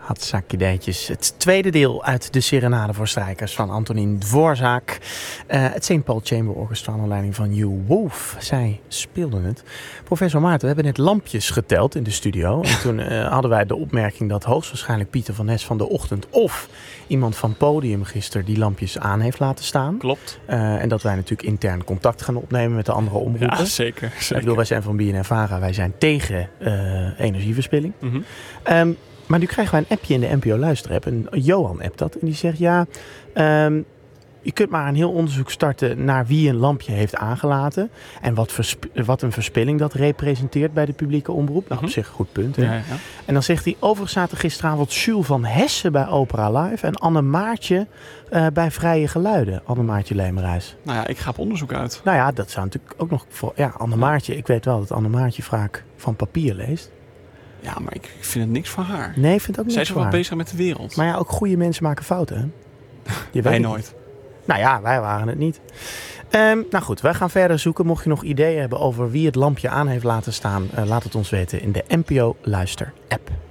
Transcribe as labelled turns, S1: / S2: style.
S1: Hatzakidijtjes. Het tweede deel uit de Serenade voor strijkers van Antonín Dvořák. Het St. Paul Chamber Orchestra onder leiding van Hugh Wolf. Zij speelden het. Professor Maarten, we hebben net lampjes geteld in de studio. En toen hadden wij de opmerking dat hoogstwaarschijnlijk Pieter van Nes van de Ochtend of iemand van Podium gisteren die lampjes aan heeft laten staan.
S2: Klopt.
S1: En dat wij natuurlijk intern contact gaan opnemen met de andere omroepen.
S2: Ja, zeker.
S1: Ik bedoel, wij zijn van BNN-Vara, wij zijn tegen energieverspilling.
S2: Mm-hmm.
S1: Maar nu krijgen wij een appje in de NPO Luister-app. En Johan appt dat. En die zegt, je kunt maar een heel onderzoek starten naar wie een lampje heeft aangelaten. En wat een verspilling dat representeert bij de publieke omroep. Nou, op zich een goed punt. Hè?
S2: Ja.
S1: En dan zegt hij, overigens zaten gisteravond Jules van Hessen bij Opera Live. En Anne Maartje bij Vrije Geluiden. Anne Maartje Leemreis.
S2: Nou ja, ik ga op onderzoek uit.
S1: Nou ja, dat zou natuurlijk ook nog voor... Ja, Anne Maartje. Ik weet wel dat Anne Maartje vaak van papier leest.
S2: Ja, maar ik vind het niks van haar.
S1: Nee, ik vind het ook niks
S2: Zij is
S1: van
S2: wel
S1: haar.
S2: bezig met de wereld.
S1: Maar ja, ook goede mensen maken fouten. Hè? Je
S2: Wij
S1: weet
S2: nooit.
S1: Nou ja, wij waren het niet. Nou goed, wij gaan verder zoeken. Mocht je nog ideeën hebben over wie het lampje aan heeft laten staan, laat het ons weten in de NPO Luister app.